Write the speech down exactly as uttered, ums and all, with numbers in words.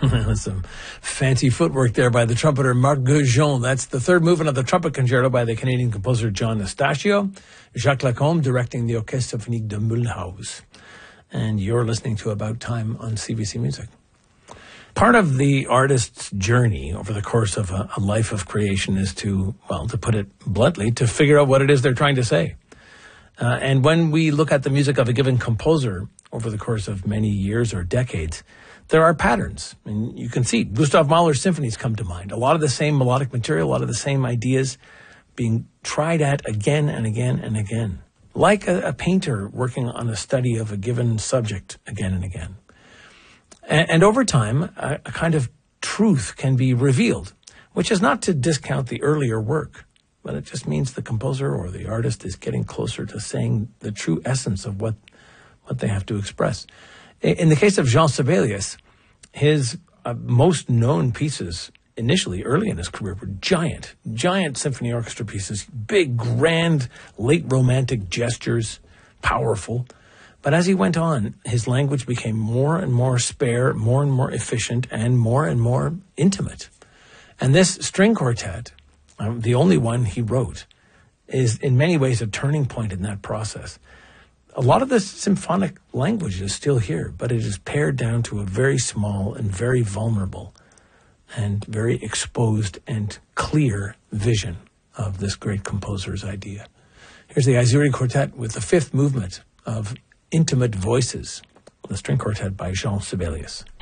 Some fancy footwork there by the trumpeter Marc Goujon. That's the third movement of the trumpet concerto by the Canadian composer John Nastasio. Jacques Lacombe directing the Orchestre Symphonique de Mulhouse. And you're listening to About Time on C B C Music. Part of the artist's journey over the course of a, a life of creation is to, well, to put it bluntly, to figure out what it is they're trying to say. Uh, and when we look at the music of a given composer over the course of many years or decades, there are patterns. And you can see Gustav Mahler's symphonies come to mind. A lot of the same melodic material, a lot of the same ideas being tried at again and again and again. Like a, a painter working on a study of a given subject again and again. And, and over time, a, a kind of truth can be revealed, which is not to discount the earlier work, but it just means the composer or the artist is getting closer to saying the true essence of what, what they have to express. In, in the case of Jean Sibelius, his uh, most known pieces initially, early in his career, were giant, giant symphony orchestra pieces, big, grand, late romantic gestures, powerful. But as he went on, his language became more and more spare, more and more efficient, and more and more intimate. And this string quartet, um, the only one he wrote, is in many ways a turning point in that process. A lot of the symphonic language is still here, but it is pared down to a very small and very vulnerable and very exposed and clear vision of this great composer's idea. Here's the Aizuri Quartet with the fifth movement of Intimate Voices, the string quartet by Jean Sibelius.